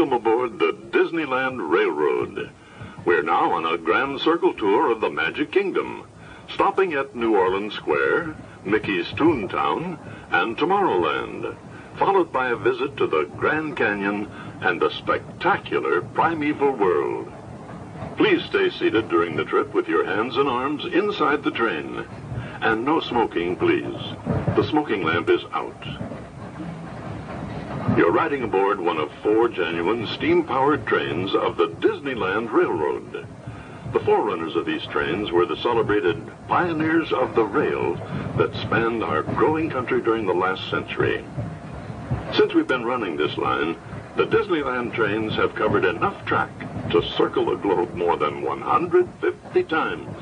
Welcome aboard the Disneyland Railroad. We're now on a grand circle tour of the Magic Kingdom, stopping at New Orleans Square, Mickey's Toontown, and Tomorrowland, followed by a visit to the Grand Canyon and the spectacular Primeval World. Please stay seated during the trip with your hands and arms inside the train. And no smoking, please. The smoking lamp is out. You're riding aboard one of 4 genuine steam-powered trains of the Disneyland Railroad. The forerunners of these trains were the celebrated pioneers of the rail that spanned our growing country during the last century. Since we've been running this line, the Disneyland trains have covered enough track to circle the globe more than 150 times.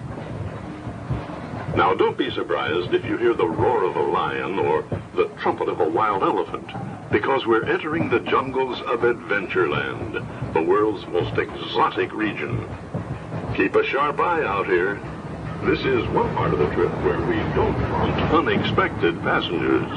Now, don't be surprised if you hear the roar of a lion or the trumpet of a wild elephant, because we're entering the jungles of Adventureland, the world's most exotic region. Keep a sharp eye out here. This is one part of the trip where we don't want unexpected passengers.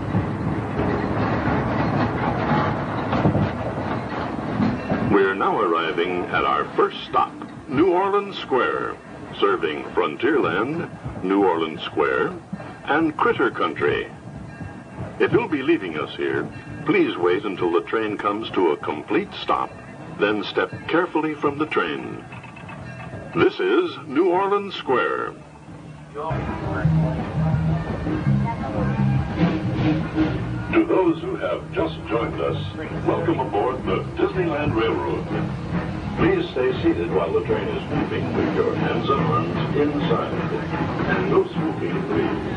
We're now arriving at our first stop, New Orleans Square, serving Frontierland, New Orleans Square, and Critter Country. If you'll be leaving us here, please wait until the train comes to a complete stop, then step carefully from the train. This is New Orleans Square. To those who have just joined us, welcome aboard the Disneyland Railroad. Please stay seated while the train is moving with your hands and arms inside. And no smoking, please.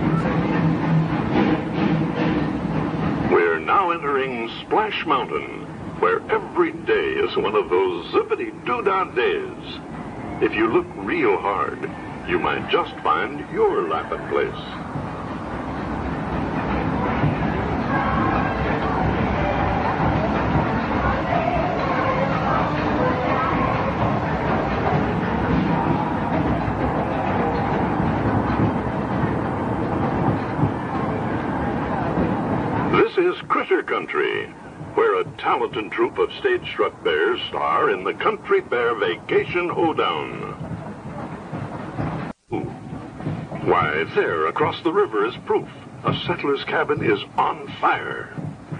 We're now entering Splash Mountain, where every day is one of those zippity-doo-dah days. If you look real hard, you might just find your lapping place. This is Critter Country, where a talented troupe of stage-struck bears star in the Country Bear Vacation Hoedown. Why, there across the river is proof. A settler's cabin is on fire.